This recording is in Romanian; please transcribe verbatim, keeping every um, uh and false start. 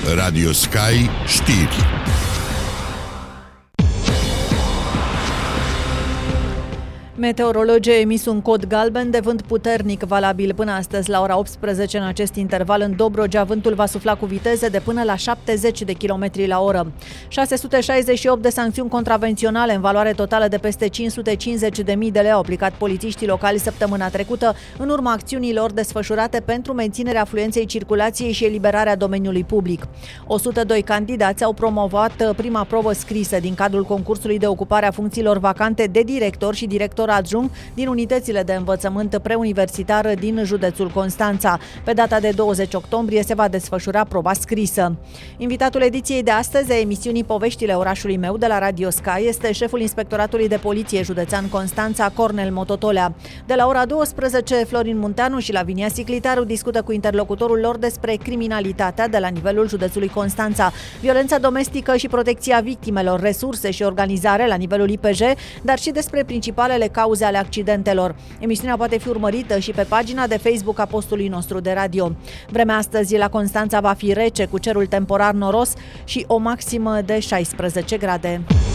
Radio Sky Știri. Meteorologii emis un cod galben de vânt puternic, valabil până astăzi la ora optsprezece. În acest interval, în Dobrogea, vântul va sufla cu viteze de până la șaptezeci de kilometri la oră. șase sute șaizeci și opt de sancțiuni contravenționale în valoare totală de peste cinci sute cincizeci de mii de lei au aplicat polițiștii locali săptămâna trecută, în urma acțiunilor desfășurate pentru menținerea afluenței circulației și eliberarea domeniului public. o sută doi candidați au promovat prima probă scrisă din cadrul concursului de ocupare a funcțiilor vacante de director și director adjunct din unitățile de învățământ preuniversitar din județul Constanța. Pe data de douăzeci octombrie se va desfășura proba scrisă. Invitatul ediției de astăzi a emisiunii Poveștile orașului meu de la Radio Sky este șeful Inspectoratului de Poliție județean Constanța, Cornel Mototolea. De la ora douăsprezece, Florin Munteanu și Lavinia Siclitaru discută cu interlocutorul lor despre criminalitatea de la nivelul județului Constanța, violența domestică și protecția victimelor, resurse și organizare la nivelul I P J, dar și despre principalele cauze ale accidentelor. Emisiunea poate fi urmărită și pe pagina de Facebook a postului nostru de radio. Vremea astăzi la Constanța va fi rece, cu cerul temporar noros și o maximă de șaisprezece grade.